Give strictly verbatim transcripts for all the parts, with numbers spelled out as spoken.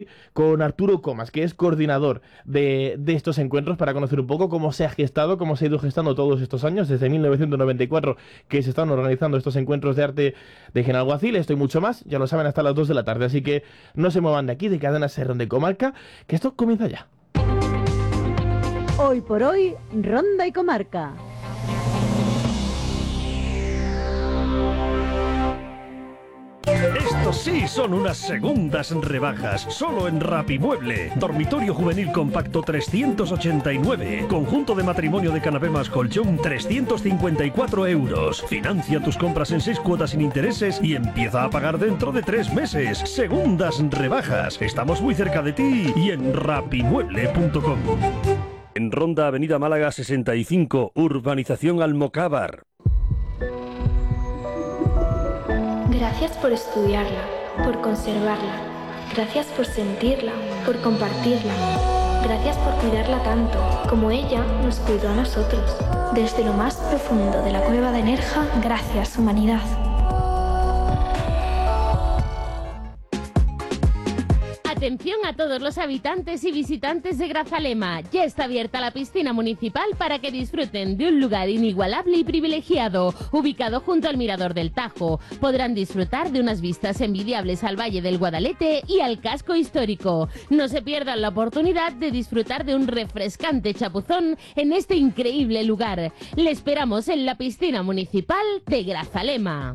con Arturo Comas, que es coordinador de, de estos encuentros, para conocer un poco cómo se ha gestado, cómo se ha ido gestando todos estos años, desde mil novecientos noventa y cuatro que se están organizando estos encuentros de arte de Genalguacil. Esto y mucho más, ya lo saben, hasta las dos de la tarde, así que no se muevan de aquí, de Cadena Ser de Comarca, que esto comienza ya. Hoy por hoy, Ronda y Comarca. Estos sí son unas segundas rebajas, solo en Rapimueble. Dormitorio juvenil compacto trescientos ochenta y nueve. Conjunto de matrimonio de canapé más colchón trescientos cincuenta y cuatro euros. Financia tus compras en seis cuotas sin intereses y empieza a pagar dentro de tres meses. Segundas rebajas. Estamos muy cerca de ti y en rapimueble punto com. En Ronda, Avenida Málaga sesenta y cinco, Urbanización Almocávar. Gracias por estudiarla, por conservarla. Gracias por sentirla, por compartirla. Gracias por cuidarla tanto, como ella nos cuidó a nosotros. Desde lo más profundo de la cueva de Nerja, gracias, humanidad. Atención a todos los habitantes y visitantes de Grazalema. Ya está abierta la piscina municipal para que disfruten de un lugar inigualable y privilegiado, ubicado junto al Mirador del Tajo. Podrán disfrutar de unas vistas envidiables al Valle del Guadalete y al casco histórico. No se pierdan la oportunidad de disfrutar de un refrescante chapuzón en este increíble lugar. Le esperamos en la piscina municipal de Grazalema.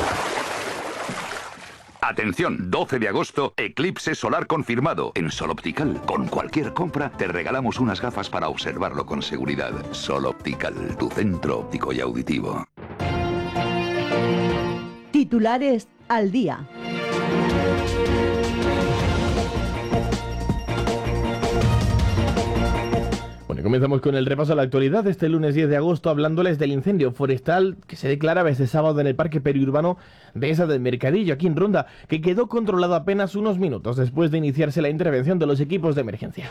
Atención, doce de agosto, eclipse solar confirmado. En Sol Optical, con cualquier compra, te regalamos unas gafas para observarlo con seguridad. Sol Optical, tu centro óptico y auditivo. Titulares al día. Comenzamos con el repaso a la actualidad de este lunes diez de agosto, hablándoles del incendio forestal que se declaraba este sábado en el parque periurbano de esa del Mercadillo, aquí en Ronda, que quedó controlado apenas unos minutos después de iniciarse la intervención de los equipos de emergencia.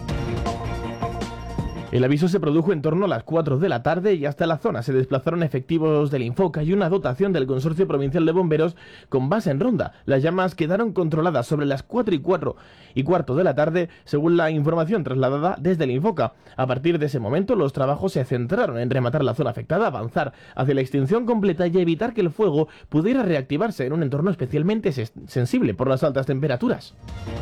El aviso se produjo en torno a las cuatro de la tarde y hasta la zona se desplazaron efectivos del Infoca y una dotación del Consorcio Provincial de Bomberos con base en Ronda. Las llamas quedaron controladas sobre las cuatro y cuatro y cuarto de la tarde, según la información trasladada desde el Infoca. A partir de ese momento, los trabajos se centraron en rematar la zona afectada, avanzar hacia la extinción completa y evitar que el fuego pudiera reactivarse en un entorno especialmente sensible por las altas temperaturas.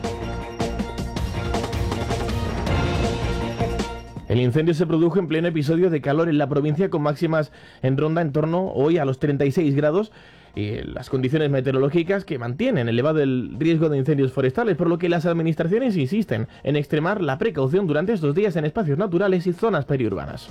El incendio se produjo en pleno episodio de calor en la provincia, con máximas en Ronda en torno hoy a los treinta y seis grados, y las condiciones meteorológicas que mantienen elevado el riesgo de incendios forestales, por lo que las administraciones insisten en extremar la precaución durante estos días en espacios naturales y zonas periurbanas.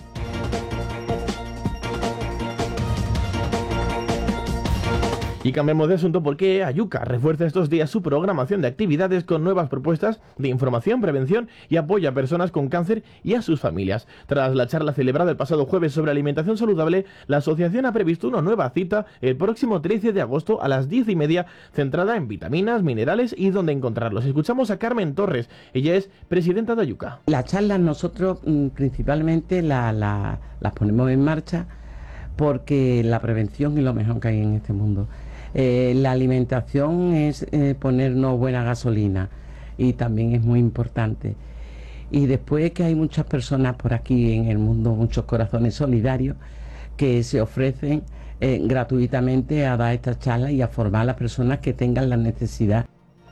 Y cambiamos de asunto porque Ayuca refuerza estos días su programación de actividades con nuevas propuestas de información, prevención y apoyo a personas con cáncer y a sus familias. Tras la charla celebrada el pasado jueves sobre alimentación saludable, la asociación ha previsto una nueva cita el próximo trece de agosto a las diez y media, centrada en vitaminas, minerales y dónde encontrarlos. Escuchamos a Carmen Torres, ella es presidenta de Ayuca. Las charlas nosotros principalmente la, la, las ponemos en marcha porque la prevención es lo mejor que hay en este mundo. Eh, la alimentación es eh, ponernos buena gasolina y también es muy importante. Y después que hay muchas personas por aquí en el mundo, muchos corazones solidarios que se ofrecen eh, gratuitamente a dar estas charlas y a formar a las personas que tengan la necesidad.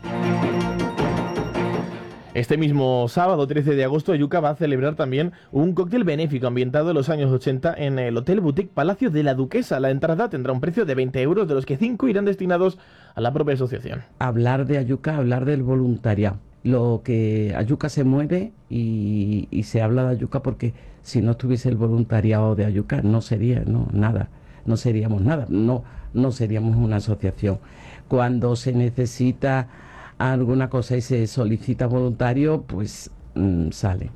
Este mismo sábado trece de agosto, Ayuca va a celebrar también un cóctel benéfico ambientado en los años ochenta en el Hotel Boutique Palacio de la Duquesa. La entrada tendrá un precio de veinte euros, de los que cinco irán destinados a la propia asociación. Hablar de Ayuca, hablar del voluntariado. Lo que Ayuca se mueve y, y se habla de Ayuca porque si no estuviese el voluntariado de Ayuca no sería no, nada, no seríamos nada, no, no seríamos una asociación. Cuando se necesita alguna cosa y se solicita voluntario, pues mmm, sale.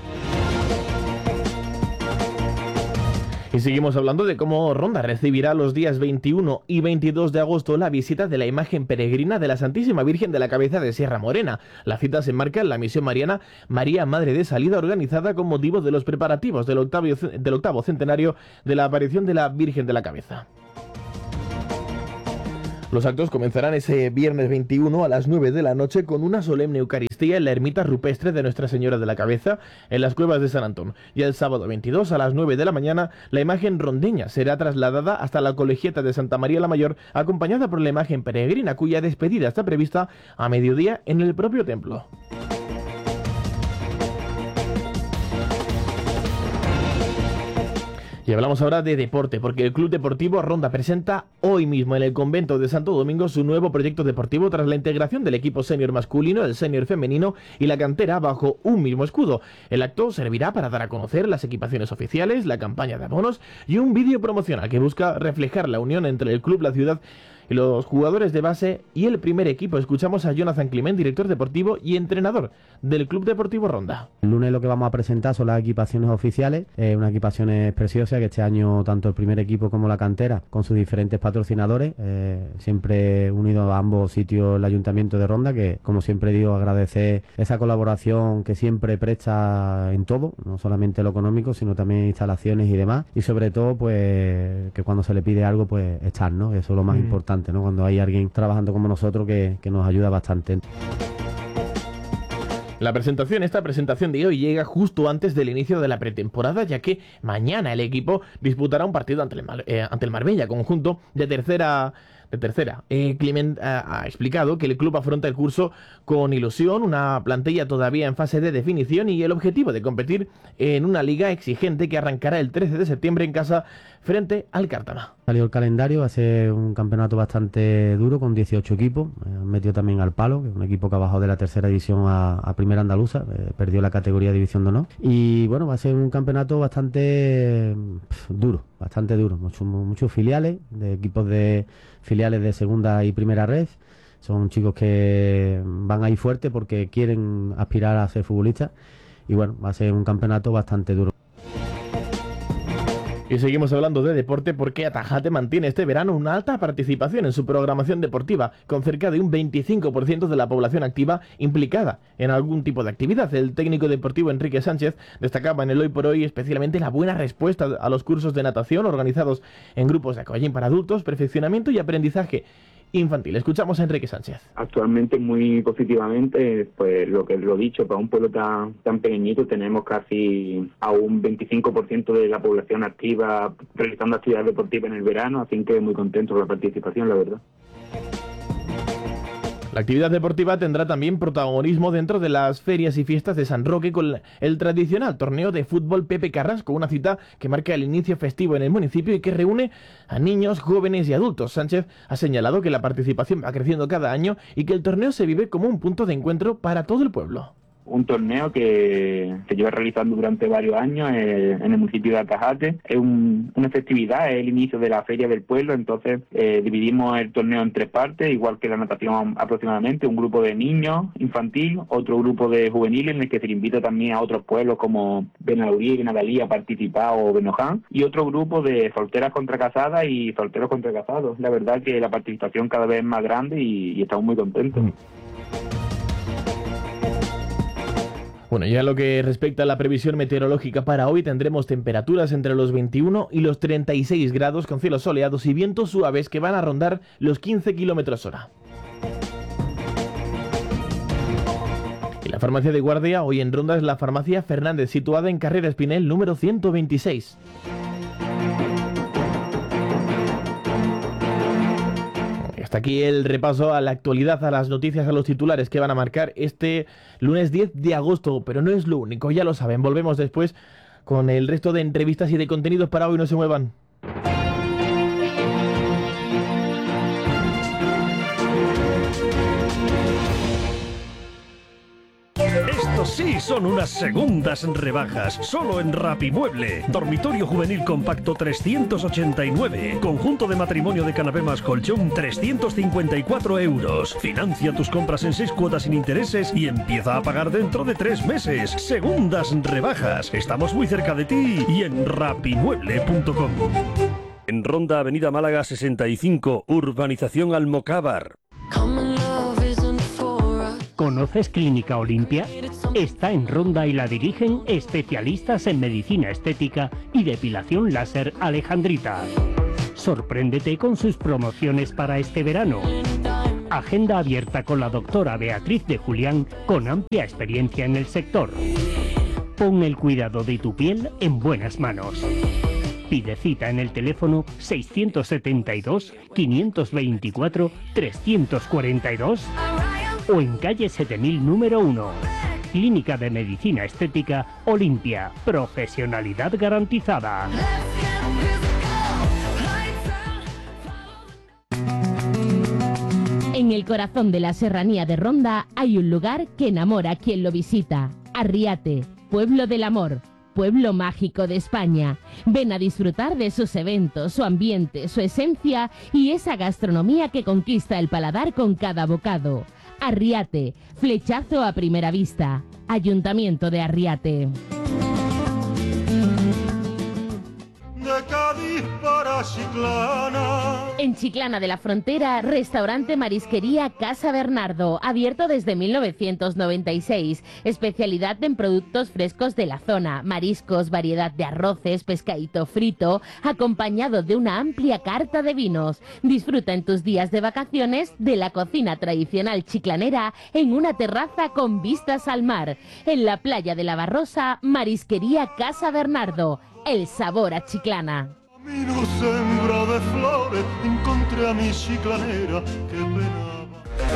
Y seguimos hablando de cómo Ronda recibirá los días veintiuno y veintidós de agosto la visita de la imagen peregrina de la Santísima Virgen de la Cabeza de Sierra Morena. La cita se enmarca en la misión mariana María Madre de Salida, organizada con motivo de los preparativos del octavo, del octavo centenario de la aparición de la Virgen de la Cabeza. Los actos comenzarán ese viernes veintiuno a las nueve de la noche con una solemne Eucaristía en la ermita rupestre de Nuestra Señora de la Cabeza en las Cuevas de San Antón. Y el sábado veintidós a las nueve de la mañana la imagen rondeña será trasladada hasta la colegiata de Santa María la Mayor, acompañada por la imagen peregrina cuya despedida está prevista a mediodía en el propio templo. Y hablamos ahora de deporte, porque el Club Deportivo Ronda presenta hoy mismo en el convento de Santo Domingo su nuevo proyecto deportivo tras la integración del equipo senior masculino, el senior femenino y la cantera bajo un mismo escudo. El acto servirá para dar a conocer las equipaciones oficiales, la campaña de abonos y un vídeo promocional que busca reflejar la unión entre el club, la ciudad y los jugadores de base y el primer equipo. Escuchamos a Jonathan Climent, director deportivo y entrenador del Club Deportivo Ronda. El lunes lo que vamos a presentar son las equipaciones oficiales, eh, unas equipaciones preciosas que este año tanto el primer equipo como la cantera, con sus diferentes patrocinadores, eh, siempre unidos a ambos sitios el Ayuntamiento de Ronda, que como siempre digo, agradecer esa colaboración que siempre presta en todo, no solamente lo económico, sino también instalaciones y demás, y sobre todo pues que cuando se le pide algo pues estar, ¿no? Eso es lo más mm. importante, ¿no? Cuando hay alguien trabajando como nosotros que, que nos ayuda bastante. La presentación, esta presentación de hoy llega justo antes del inicio de la pretemporada, ya que mañana el equipo disputará un partido ante el, eh, ante el Marbella, conjunto de tercera... De tercera, eh, Climent ha, ha explicado que el club afronta el curso con ilusión, una plantilla todavía en fase de definición y el objetivo de competir en una liga exigente que arrancará el trece de septiembre en casa frente al Cártama. Salió el calendario, va a ser un campeonato bastante duro con dieciocho equipos, eh, metió también al Palo, que es un equipo que ha bajado de la tercera división a, a primera andaluza, eh, perdió la categoría de división de honor y bueno, va a ser un campeonato bastante pff, duro, bastante duro, muchos muchos filiales, de equipos de filiales de segunda y primera red. Son chicos que van ahí fuerte porque quieren aspirar a ser futbolistas y bueno, va a ser un campeonato bastante duro. Y seguimos hablando de deporte porque Atajate mantiene este verano una alta participación en su programación deportiva, con cerca de un veinticinco por ciento de la población activa implicada en algún tipo de actividad. El técnico deportivo Enrique Sánchez destacaba en el Hoy por Hoy especialmente la buena respuesta a los cursos de natación organizados en grupos de acogimiento para adultos, perfeccionamiento y aprendizaje infantil. Escuchamos a Enrique Sánchez. Actualmente muy positivamente, pues lo que lo dicho, para un pueblo tan tan pequeñito tenemos casi a un veinticinco por ciento de la población activa realizando actividades deportivas en el verano, así que muy contento con la participación, la verdad. La actividad deportiva tendrá también protagonismo dentro de las ferias y fiestas de San Roque con el tradicional torneo de fútbol Pepe Carrasco, una cita que marca el inicio festivo en el municipio y que reúne a niños, jóvenes y adultos. Sánchez ha señalado que la participación va creciendo cada año y que el torneo se vive como un punto de encuentro para todo el pueblo. Un torneo que se lleva realizando durante varios años eh, en el municipio de Atajate. Es un, una festividad, es el inicio de la feria del pueblo, entonces eh, dividimos el torneo en tres partes, igual que la natación aproximadamente, un grupo de niños infantil, otro grupo de juveniles en el que se le invita también a otros pueblos como Benalaurí, Benadalí a participar o Benoján, y otro grupo de solteras contra casadas y solteros contra casados. La verdad que la participación cada vez es más grande y, y estamos muy contentos. Mm. Bueno, ya lo que respecta a la previsión meteorológica para hoy, tendremos temperaturas entre los veintiuno y los treinta y seis grados con cielos soleados y vientos suaves que van a rondar los quince kilómetros hora. Y la farmacia de guardia hoy en Ronda es la farmacia Fernández, situada en Carrera Espinel número ciento veintiséis. Hasta aquí el repaso a la actualidad, a las noticias, a los titulares que van a marcar este lunes diez de agosto, pero no es lo único, ya lo saben, volvemos después con el resto de entrevistas y de contenidos para hoy, no se muevan. Estos sí son unas segundas rebajas, solo en Rapimueble. Dormitorio juvenil compacto trescientos ochenta y nueve. Conjunto de matrimonio de canapé más colchón trescientos cincuenta y cuatro euros. Financia tus compras en seis cuotas sin intereses y empieza a pagar dentro de tres meses. Segundas rebajas. Estamos muy cerca de ti y en rapimueble punto com. En Ronda, Avenida Málaga sesenta y cinco, Urbanización Almocávar. ¿Conoces Clínica Olimpia? Está en Ronda y la dirigen especialistas en medicina estética y depilación láser Alejandrita. Sorpréndete con sus promociones para este verano. Agenda abierta con la doctora Beatriz de Julián, con amplia experiencia en el sector. Pon el cuidado de tu piel en buenas manos. Pide cita en el teléfono seiscientos setenta y dos, quinientos veinticuatro, trescientos cuarenta y dos o en calle siete mil número uno. Clínica de Medicina Estética Olimpia. Profesionalidad garantizada. En el corazón de la serranía de Ronda hay un lugar que enamora a quien lo visita. Arriate, pueblo del amor, pueblo mágico de España. Ven a disfrutar de sus eventos, su ambiente, su esencia y esa gastronomía que conquista el paladar con cada bocado. Arriate, flechazo a primera vista. Ayuntamiento de Arriate. De Cádiz para Chiclana. En Chiclana de la Frontera, restaurante Marisquería Casa Bernardo, abierto desde mil novecientos noventa y seis. Especialidad en productos frescos de la zona, mariscos, variedad de arroces, pescadito frito, acompañado de una amplia carta de vinos. Disfruta en tus días de vacaciones de la cocina tradicional chiclanera en una terraza con vistas al mar. En la playa de la Barrosa, Marisquería Casa Bernardo. El sabor a Chiclana. Camino sembra de flores, encontré a mi chiclanera que penaba.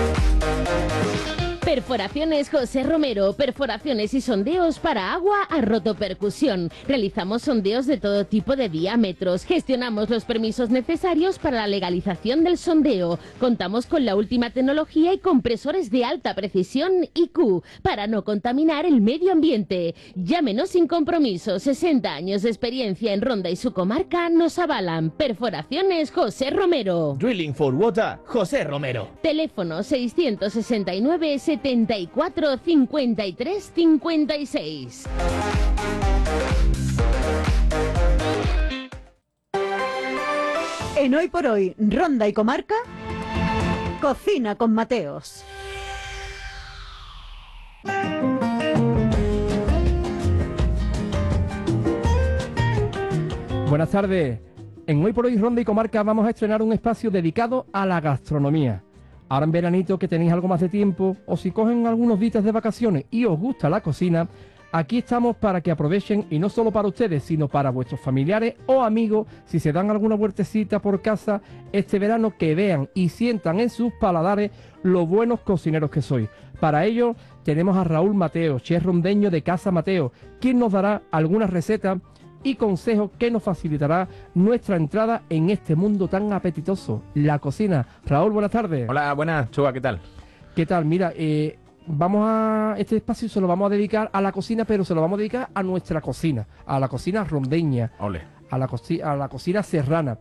Perforaciones José Romero, perforaciones y sondeos para agua a rotopercusión. Realizamos sondeos de todo tipo de diámetros, gestionamos los permisos necesarios para la legalización del sondeo. Contamos con la última tecnología y compresores de alta precisión I Q para no contaminar el medio ambiente. Llámenos sin compromiso, sesenta años de experiencia en Ronda y su comarca nos avalan. Perforaciones José Romero. Drilling for Water, José Romero. Teléfono seiscientos sesenta y nueve, setenta y cuatro, cincuenta y tres, cincuenta y seis. En Hoy por Hoy, Ronda y Comarca, Cocina con Mateos. Buenas tardes. En Hoy por Hoy, Ronda y Comarca vamos a estrenar un espacio dedicado a la gastronomía. Ahora en veranito que tenéis algo más de tiempo, o si cogen algunos días de vacaciones y os gusta la cocina, aquí estamos para que aprovechen, y no solo para ustedes, sino para vuestros familiares o amigos, si se dan alguna vueltecita por casa este verano, que vean y sientan en sus paladares lo buenos cocineros que sois. Para ello tenemos a Raúl Mateo, chef rondeño de Casa Mateo, quien nos dará algunas recetas y consejos que nos facilitará nuestra entrada en este mundo tan apetitoso, la cocina. Raúl, buenas tardes. Hola, buenas, Chua, ¿qué tal? ¿Qué tal? Mira, eh, vamos a... este espacio se lo vamos a dedicar a la cocina, pero se lo vamos a dedicar a nuestra cocina, a la cocina rondeña, Ole. a la, coci a la cocina serrana.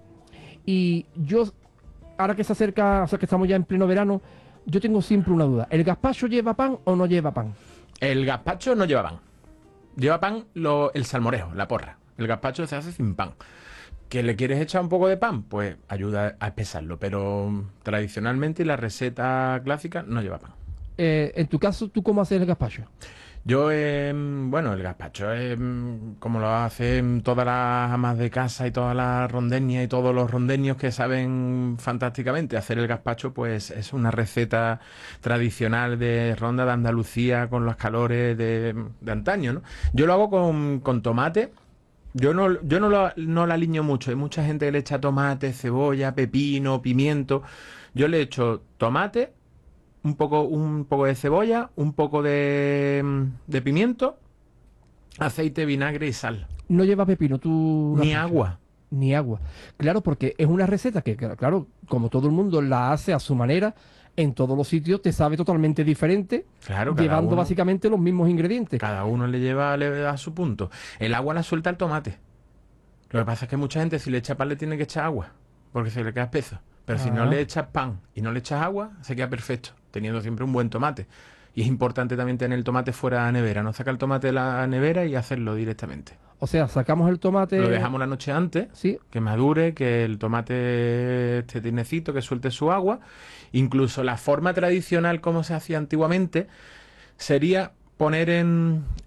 Y yo, ahora que se acerca, o sea que estamos ya en pleno verano, yo tengo siempre una duda. ¿El gazpacho lleva pan o no lleva pan? El gazpacho no lleva pan. Lleva pan lo, el salmorejo, la porra. El gazpacho se hace sin pan. ¿Que le quieres echar un poco de pan? Pues ayuda a espesarlo, pero tradicionalmente la receta clásica no lleva pan. Eh, en tu caso, ¿tú cómo haces el gazpacho? Yo, eh, bueno, el gazpacho es como lo hacen todas las amas de casa y todas las rondeñas y todos los rondeños que saben fantásticamente hacer el gazpacho, pues es una receta tradicional de Ronda, de Andalucía, con los calores de, de antaño, ¿no? Yo lo hago con, con tomate. Yo no, yo no, lo, no la aliño mucho. Hay mucha gente que le echa tomate, cebolla, pepino, pimiento. Yo le echo tomate, un poco, un poco de cebolla, un poco de, de pimiento, aceite, vinagre y sal. No lleva pepino, tú... Ni agua. Ni agua. Claro, porque es una receta que, claro, como todo el mundo la hace a su manera, en todos los sitios te sabe totalmente diferente, claro, cada llevando uno, básicamente los mismos ingredientes. Cada uno le lleva le da a su punto. El agua la suelta el tomate. Lo que pasa es que mucha gente, si le echa pan, le tiene que echar agua, porque se le queda espeso. Pero ah. si no le echas pan y no le echas agua, se queda perfecto, teniendo siempre un buen tomate. Y es importante también tener el tomate fuera de la nevera, no sacar el tomate de la nevera y hacerlo directamente. O sea, sacamos el tomate... Lo dejamos la noche antes, ¿sí? Que madure, que el tomate esté tiernecito, que suelte su agua. Incluso la forma tradicional, como se hacía antiguamente, sería poner en,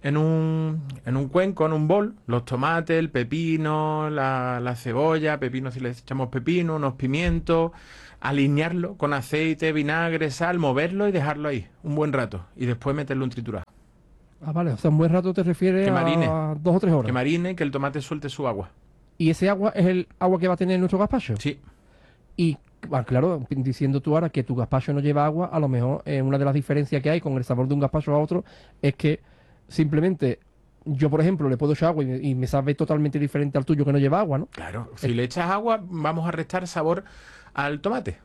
en un, en un cuenco, en un bol, los tomates, el pepino, la, la cebolla, pepino si le echamos pepino, unos pimientos, alinearlo con aceite, vinagre, sal, moverlo y dejarlo ahí un buen rato y después meterlo en triturado. Ah, vale, o sea, un buen rato te refieres que marine, a dos o tres horas. Que marine y que el tomate suelte su agua. ¿Y ese agua es el agua que va a tener nuestro gazpacho? Sí. Y bueno, claro, diciendo tú ahora que tu gazpacho no lleva agua, a lo mejor eh, una de las diferencias que hay con el sabor de un gazpacho a otro es que simplemente yo, por ejemplo, le puedo echar agua y me, y me sabe totalmente diferente al tuyo que no lleva agua, ¿no? Claro, si es... le echas agua vamos a restar sabor al tomate.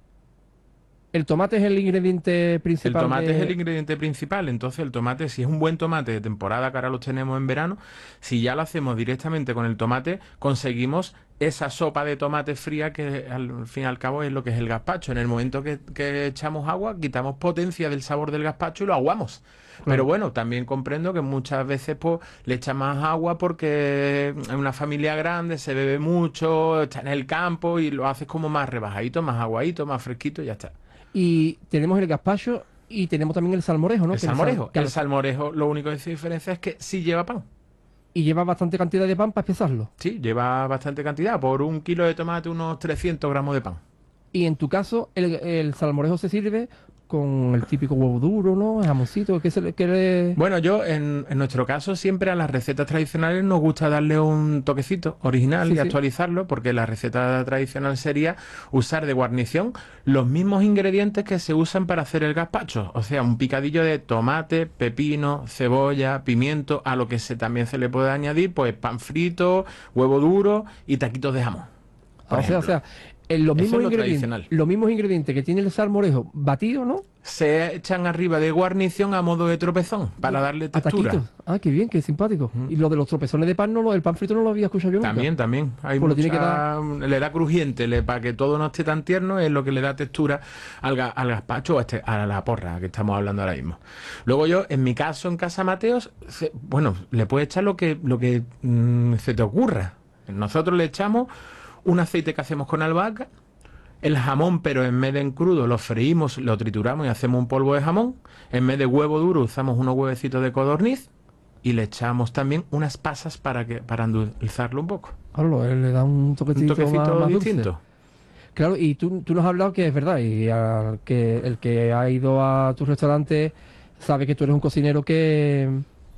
El tomate es el ingrediente principal. El tomate de... es el ingrediente principal, entonces el tomate, si es un buen tomate de temporada, que ahora los tenemos en verano, si ya lo hacemos directamente con el tomate, conseguimos esa sopa de tomate fría que al fin y al cabo es lo que es el gazpacho. En el momento que, que echamos agua, quitamos potencia del sabor del gazpacho y lo aguamos. Claro. Pero bueno, también comprendo que muchas veces pues le echan más agua porque es una familia grande, se bebe mucho, está en el campo y lo haces como más rebajadito, más aguadito, más fresquito y ya está. Y tenemos el gazpacho y tenemos también el salmorejo, ¿no? El que salmorejo. El, sal... el salmorejo, lo único que se diferencia es que sí lleva pan. ¿Y lleva bastante cantidad de pan para espesarlo? Sí, lleva bastante cantidad. Por un kilo de tomate, unos trescientos gramos de pan. Y en tu caso, el, el salmorejo se sirve con el típico huevo duro, ¿no? El jamoncito, ¿qué se le, qué le... Bueno, yo, en, en nuestro caso, siempre a las recetas tradicionales nos gusta darle un toquecito original sí, y sí. actualizarlo, porque la receta tradicional sería usar de guarnición los mismos ingredientes que se usan para hacer el gazpacho. O sea, un picadillo de tomate, pepino, cebolla, pimiento, a lo que se, también se le puede añadir, pues, pan frito, huevo duro y taquitos de jamón. O sea, o sea... En los, mismos lo ingredientes, los mismos ingredientes que tiene el salmorejo batido, ¿no? Se echan arriba de guarnición a modo de tropezón para darle textura. Ataquitos. Ah, qué bien, qué simpático. Mm. Y lo de los tropezones de pan, no, lo del pan frito no lo había escuchado yo nunca. También, también. Hay pues mucha... tiene que dar... Le da crujiente, le... para que todo no esté tan tierno, es lo que le da textura al, ga... al gazpacho o a, este... a la porra que estamos hablando ahora mismo. Luego yo, en mi caso, en Casa Mateos, se... bueno, le puedes echar lo que, lo que mmm, se te ocurra. Nosotros le echamos un aceite que hacemos con albahaca, el jamón, pero en vez de en crudo lo freímos, lo trituramos y hacemos un polvo de jamón. En vez de huevo duro usamos unos huevecitos de codorniz y le echamos también unas pasas para que para endulzarlo un poco. Claro, le da un toquecito, un toquecito más, más distinto. Dulce. Claro, y tú, tú nos has hablado que es verdad, y al que el que ha ido a tu restaurante sabe que tú eres un cocinero que...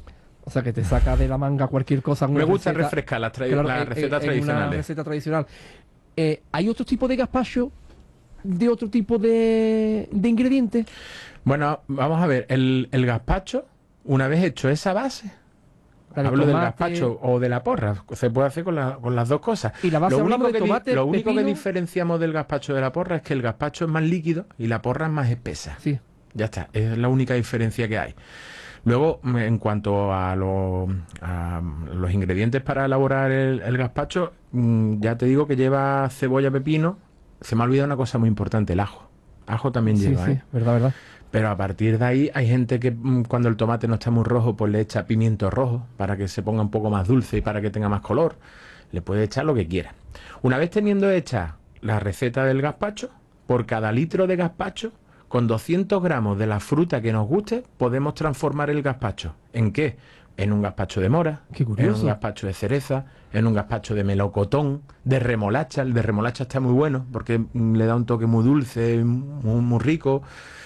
O sea, que te saca de la manga cualquier cosa. Me gusta receta, refrescar las, tra claro, las recetas en, tradicionales. Una receta tradicional. Eh, ¿Hay otro tipo de gazpacho de otro tipo de, de ingredientes? Bueno, vamos a ver. El, el gazpacho, una vez hecho esa base, Dale, hablo tomate, del gazpacho o de la porra, se puede hacer con, la, con las dos cosas. Y la base lo único, de que, tomate, di, lo único pepino... que diferenciamos del gazpacho de la porra es que el gazpacho es más líquido y la porra es más espesa. Sí. Ya está, es la única diferencia que hay. Luego, en cuanto a, lo, a los ingredientes para elaborar el, el gazpacho, ya te digo que lleva cebolla, pepino. Se me ha olvidado una cosa muy importante, el ajo. Ajo también sí, lleva, sí, ¿eh? verdad, verdad. Pero a partir de ahí hay gente que cuando el tomate no está muy rojo, pues le echa pimiento rojo para que se ponga un poco más dulce y para que tenga más color. Le puede echar lo que quiera. Una vez teniendo hecha la receta del gazpacho, por cada litro de gazpacho, con doscientos gramos de la fruta que nos guste, podemos transformar el gazpacho. ¿En qué? En un gazpacho de mora, qué curioso, en un gazpacho de cereza, en un gazpacho de melocotón, de remolacha. El de remolacha está muy bueno porque le da un toque muy dulce, muy, muy rico.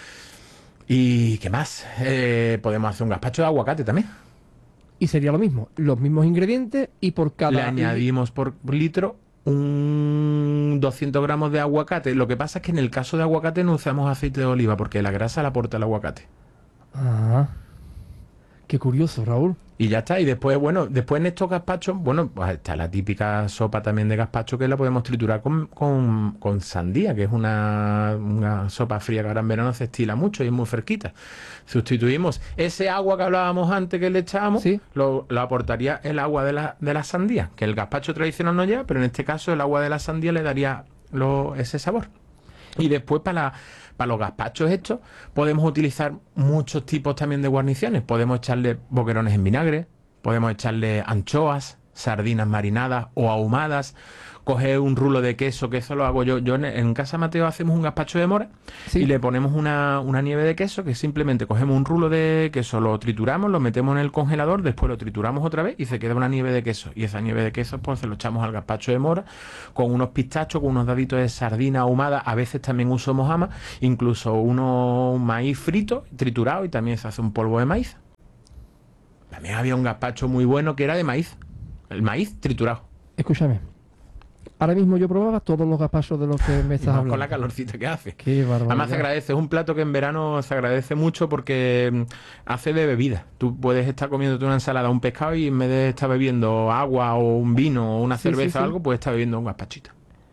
¿Y qué más? Eh, podemos hacer un gazpacho de aguacate también. Y sería lo mismo, los mismos ingredientes y por cada... Le añadimos por litro un doscientos gramos de aguacate. Lo que pasa es que en el caso de aguacate no usamos aceite de oliva porque la grasa la aporta el aguacate. Ah, qué curioso, Raúl. Y ya está. Y después, bueno, después en estos gazpachos, bueno, pues está la típica sopa también de gazpacho que la podemos triturar con, con, con sandía, que es una, una sopa fría que ahora en verano se estila mucho y es muy fresquita. Sustituimos ese agua que hablábamos antes que le echábamos, ¿sí? lo, lo aportaría el agua de la, de la sandía, que el gazpacho tradicional no lleva, pero en este caso el agua de la sandía le daría lo, ese sabor. Y después para la... Para los gazpachos estos podemos utilizar muchos tipos también de guarniciones. Podemos echarle boquerones en vinagre, podemos echarle anchoas sardinas marinadas o ahumadas. Coge un rulo de queso, que eso lo hago yo. Yo en, en casa Mateo hacemos un gazpacho de mora, ¿sí?, y le ponemos una, una nieve de queso, que simplemente cogemos un rulo de queso, lo trituramos, lo metemos en el congelador, después lo trituramos otra vez y se queda una nieve de queso. Y esa nieve de queso pues se lo echamos al gazpacho de mora con unos pistachos, con unos daditos de sardina ahumada. A veces también uso mojama, incluso uno maíz frito, triturado, y también se hace un polvo de maíz. También había un gazpacho muy bueno que era de maíz, el maíz triturado. Escúchame. Ahora mismo yo probaba todos los gazpachos de los que me estás hablando. Con la calorcita que hace. Qué barbaridad. Además se agradece, es un plato que en verano se agradece mucho porque hace de bebida. Tú puedes estar comiéndote una ensalada o un pescado y en vez de estar bebiendo agua o un vino o una Sí, cerveza sí, o sí. algo, puedes estar bebiendo un gazpachito.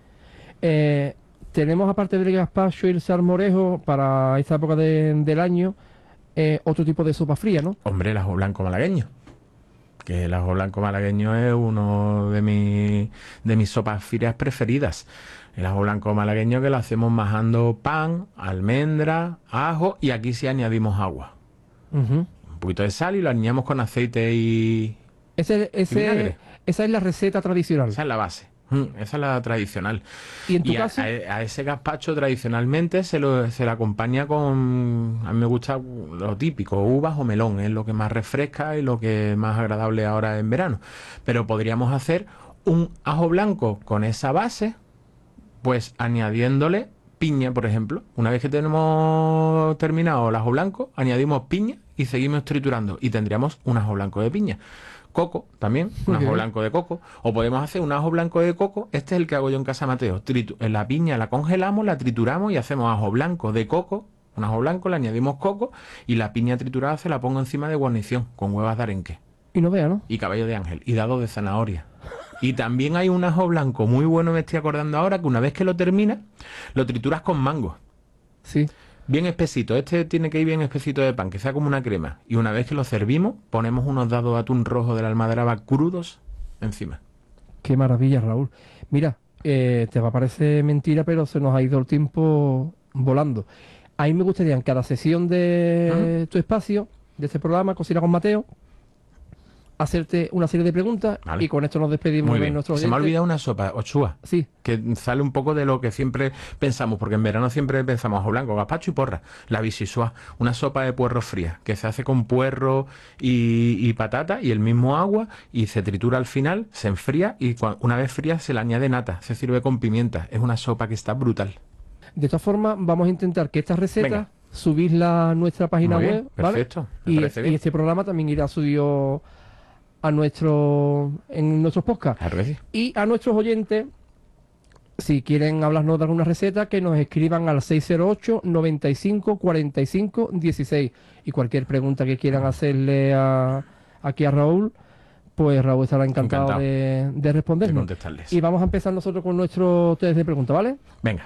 Eh, tenemos, aparte del gazpacho y el salmorejo, para esta época de- del año, eh, otro tipo de sopa fría, ¿no? Hombre, el ajo blanco malagueño. Que el ajo blanco malagueño es uno de, mi, de mis sopas frías preferidas. El ajo blanco malagueño que lo hacemos majando pan, almendra, ajo, y aquí sí añadimos agua. Ujú. Un poquito de sal y lo añadimos con aceite y... Ese, ese, vinagre. esa es la receta tradicional. Esa es la base. Mm, Esa es la tradicional. ¿Y en tu a, caso? a- a ese gazpacho tradicionalmente se lo, se le acompaña con... A mí me gusta lo típico, uvas o melón. Es lo que más refresca y lo que es más agradable ahora en verano. Pero podríamos hacer un ajo blanco con esa base, pues añadiéndole piña, por ejemplo. Una vez que tenemos terminado el ajo blanco, añadimos piña y seguimos triturando. Y tendríamos un ajo blanco de piña. Coco también, un Muy ajo bien. blanco de coco. O podemos hacer un ajo blanco de coco. Este es el que hago yo en casa Mateo. Tritu- la piña la congelamos, la trituramos y hacemos ajo blanco de coco. Un ajo blanco, le añadimos coco y la piña triturada se la pongo encima de guarnición con huevas de arenque Y no vea, ¿no? y cabello de ángel y dado de zanahoria. Y también hay un ajo blanco muy bueno, me estoy acordando ahora, que una vez que lo terminas, lo trituras con mango. Sí. Bien espesito, este tiene que ir bien espesito de pan, que sea como una crema. Y una vez que lo servimos, ponemos unos dados de atún rojo de la almadraba crudos encima. Qué maravilla, Raúl. Mira, eh, te va a parecer mentira, pero se nos ha ido el tiempo volando. A mí me gustaría en cada sesión de tu espacio, de este programa, Cocina con Mateo, hacerte una serie de preguntas, Vale. y con esto nos despedimos Muy de bien. nuestros Se me ha oyentes. olvidado una sopa, ochua. Sí. Que sale un poco de lo que siempre pensamos, porque en verano siempre pensamos ajo blanco, gazpacho y porra. La bisisua, una sopa de puerro fría, que se hace con puerro y, y patata y el mismo agua, y se tritura al final, se enfría y cua- una vez fría se le añade nata, se sirve con pimienta. Es una sopa que está brutal. De esta forma, vamos a intentar que esta receta Venga. subirla a nuestra página Muy web, bien, ¿vale? perfecto, me Y, parece y bien. este programa también irá subido a nuestro en nuestros podcasts. Claro que sí. Y a nuestros oyentes, si quieren hablarnos de alguna receta, que nos escriban al seis cero ocho, noventa y cinco, cuarenta y cinco, dieciséis. Y cualquier pregunta que quieran hacerle a, aquí a Raúl, pues Raúl estará encantado, Encantado de, de respondernos. de contestarles. Y vamos a empezar nosotros con nuestro test de preguntas, ¿vale? Venga.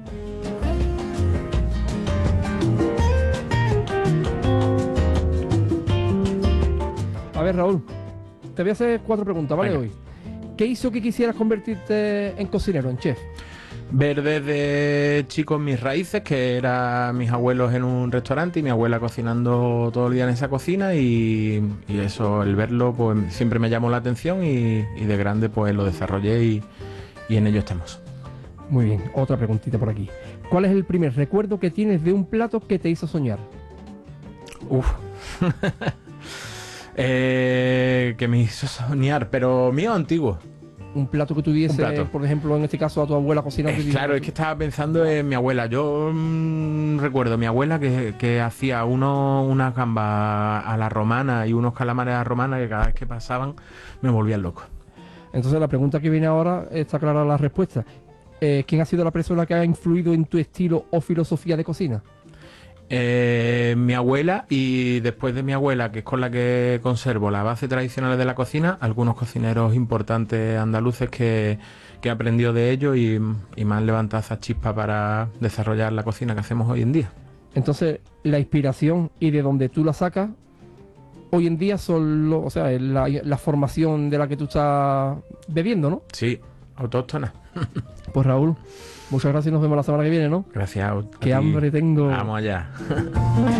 A ver, Raúl, te voy a hacer cuatro preguntas, ¿vale? Venga. Hoy. ¿Qué hizo que quisieras convertirte en cocinero, en chef? Ver desde chico mis raíces, que eran mis abuelos en un restaurante y mi abuela cocinando todo el día en esa cocina, y, y eso, el verlo, pues siempre me llamó la atención y, y de grande pues lo desarrollé y, y en ello estamos. Muy bien, otra preguntita por aquí. ¿Cuál es el primer recuerdo que tienes de un plato que te hizo soñar? Uf. Eh, que me hizo soñar, pero mío antiguo. Un plato que tuviese, Un plato. por ejemplo, en este caso a tu abuela cocinando. Eh, claro, es que estaba pensando en mi abuela. Yo mm, recuerdo a mi abuela que, que hacía uno, unas gambas a la romana y unos calamares a la romana que cada vez que pasaban me volvían loco. Entonces la pregunta que viene ahora está clara la respuesta. Eh, ¿Quién ha sido la persona que ha influido en tu estilo o filosofía de cocina? Eh, mi abuela, y después de mi abuela, que es con la que conservo la base tradicional de la cocina, algunos cocineros importantes andaluces que, que he aprendido de ellos y, y me han levantado esa chispa para desarrollar la cocina que hacemos hoy en día. Entonces, la inspiración y de donde tú la sacas, hoy en día son, lo- o sea, es la, la formación de la que tú estás bebiendo, ¿no? Sí, autóctona. Pues Raúl, muchas gracias y nos vemos la semana que viene, ¿no? Gracias. a Qué ti. hambre tengo. Vamos allá.